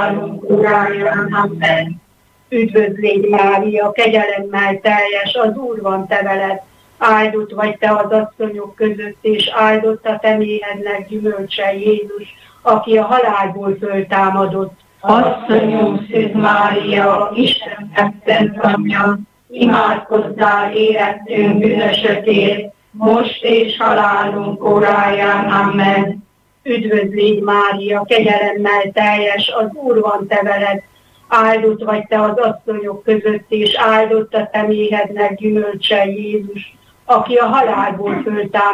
Urája, amen. Üdvözlégy Mária, kegyelemmel teljes, az Úr van te veled. Áldott vagy te az asszonyok között, és áldott a te méhednek gyümölcse Jézus, aki a halálból föltámadott. Asszonyunk Szűz Mária, Isten megszent anyja, imádkozzál érettünk bűnösökért, most és halálunk óráján, amen. Üdvözlégy Mária, kegyelemmel teljes, az Úr van te veled. Áldott vagy te az asszonyok között, és áldott a te méhednek gyümölcse Jézus, aki a halálból föltámadott.